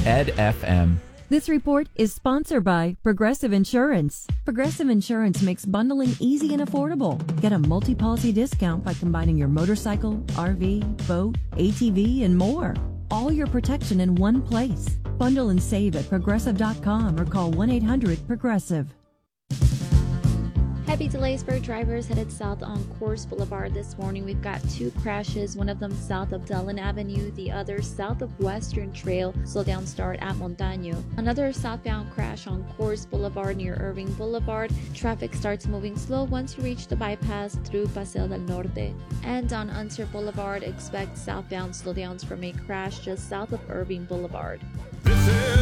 EdFM. This report is sponsored by Progressive Insurance. Progressive Insurance makes bundling easy and affordable. Get a multi-policy discount by combining your motorcycle, RV, boat, ATV, and more. All your protection in one place. Bundle and save at progressive.com or call 1-800-PROGRESSIVE. Heavy delays for drivers headed south on Coors Boulevard this morning. We've got two crashes, one of them south of Dillon Avenue, the other south of Western Trail. Slowdown start at Montaño. Another southbound crash on Coors Boulevard near Irving Boulevard. Traffic starts moving slow once you reach the bypass through Paseo del Norte. And on Unser Boulevard, expect southbound slowdowns from a crash just south of Irving Boulevard. This is